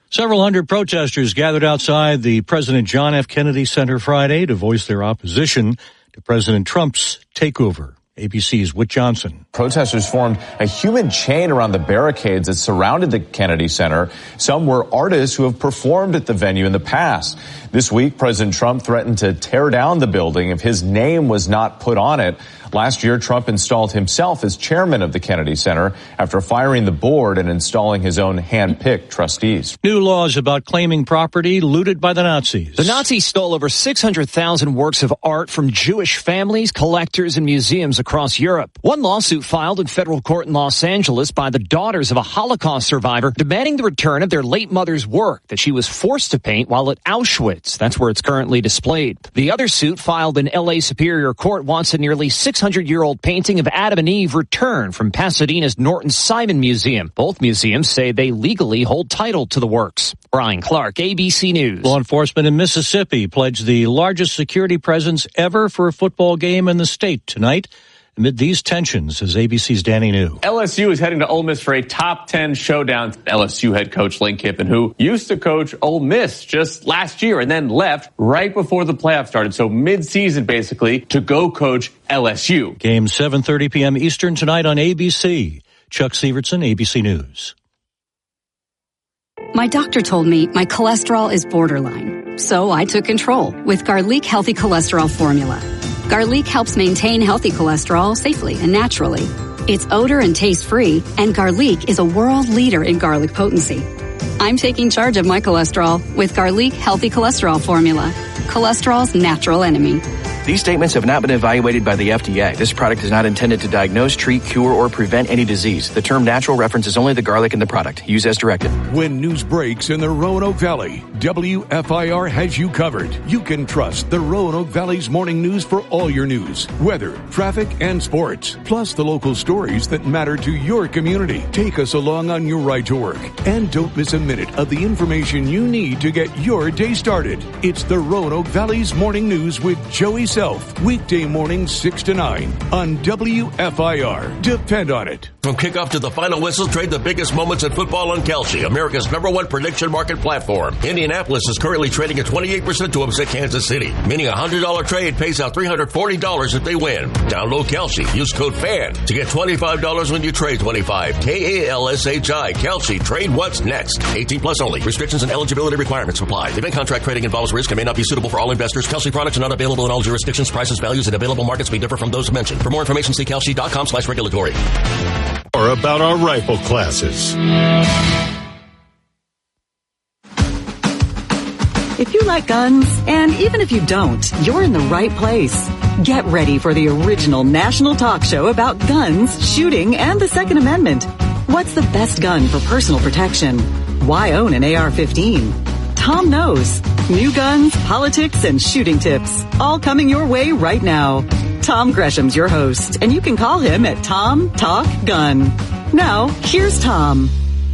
Several hundred protesters gathered outside the President John F. Kennedy Center Friday to voice their opposition to President Trump's takeover. ABC's Whit Johnson. Protesters formed a human chain around the barricades that surrounded the Kennedy Center. Some were artists who have performed at the venue in the past. This week, President Trump threatened to tear down the building if his name was not put on it. Last year, Trump installed himself as chairman of the Kennedy Center after firing the board and installing his own hand-picked trustees. New laws about claiming property looted by the Nazis. The Nazis stole over 600,000 works of art from Jewish families, collectors, and museums across Europe. One lawsuit filed in federal court in Los Angeles by the daughters of a Holocaust survivor demanding the return of their late mother's work that she was forced to paint while at Auschwitz. That's where it's currently displayed. The other suit filed in L.A. Superior Court wants a nearly 600-year-old painting of Adam and Eve returned from Pasadena's Norton Simon Museum. Both museums say they legally hold title to the works. Brian Clark, ABC News. Law enforcement in Mississippi pledged the largest security presence ever for a football game in the state tonight. Amid these tensions, as ABC's Danny New. LSU is heading to Ole Miss for a top 10 showdown. LSU head coach Lane Kiffin, who used to coach Ole Miss just last year and then left right before the playoffs started. So mid-season, basically, to go coach LSU. Game 7:30 p.m. Eastern tonight on ABC. Chuck Severson, ABC News. My doctor told me my cholesterol is borderline, so I took control with Garlic Healthy Cholesterol Formula. Garlic helps maintain healthy cholesterol safely and naturally. It's odor and taste-free, and Garlic is a world leader in garlic potency. I'm taking charge of my cholesterol with Garlic Healthy Cholesterol Formula, cholesterol's natural enemy. These statements have not been evaluated by the FDA. This product is not intended to diagnose, treat, cure, or prevent any disease. The term natural references only the garlic in the product. Use as directed. When news breaks in the Roanoke Valley, WFIR has you covered. You can trust the Roanoke Valley's morning news for all your news, weather, traffic, and sports, plus the local stories that matter to your community. Take us along on your ride to work, and don't miss a minute of the information you need to get your day started. It's the Roanoke Valley's morning news with Joey Self, weekday mornings 6 to 9 on WFIR. Depend on it. From kickoff to the final whistle, trade the biggest moments in football on Kalshi, America's #1 prediction market platform. Indianapolis is currently trading at 28% to upset Kansas City, meaning a $100 trade pays out $340 if they win. Download Kalshi. Use code FAN to get $25 when you trade 25. KALSHI. Kalshi. Trade what's next. 18 plus only. Restrictions and eligibility requirements apply. Event contract trading involves risk and may not be suitable for all investors. Kalshi products are not available in all jurisdictions. Prices, values, and available markets may differ from those mentioned. For more information, see kalshi.com/regulatory. Or about our rifle classes. If you like guns, and even if you don't, you're in the right place. Get ready for the original national talk show about guns, shooting, and the Second Amendment. What's the best gun for personal protection? Why own an AR-15? Tom knows. New guns, politics, and shooting tips. All coming your way right now. Tom Gresham's your host, and you can call him at Tom Talk Gun. Now, here's Tom.